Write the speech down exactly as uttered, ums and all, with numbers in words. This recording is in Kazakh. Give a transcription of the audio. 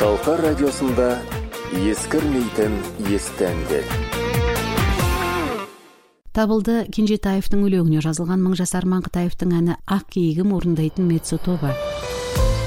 Шалқар радиосында ескірмейтін естәндер. Табылды Кенжетаевтың өлеңіне жазылған мың жасар Маңғытаевтың әні Ақ киігім орындайтын Метсо тобы.